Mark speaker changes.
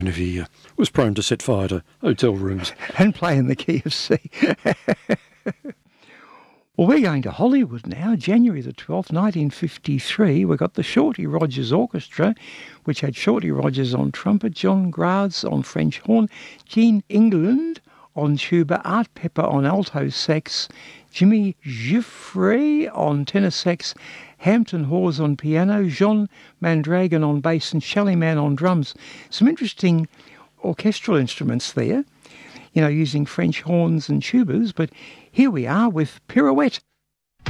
Speaker 1: if he was prone to set fire to hotel rooms.
Speaker 2: And play in the key of C. Well, we're going to Hollywood now, January the 12th, 1953. We've got the Shorty Rogers Orchestra, which had Shorty Rogers on trumpet, John Graz on French horn, Gene England on tuba, Art Pepper on alto sax, Jimmy Giuffre on tenor sax, Hampton Hawes on piano, Jean Mandragon on bass and Shellyman on drums. Some interesting orchestral instruments there, using French horns and tubas, but here we are with Pirouette.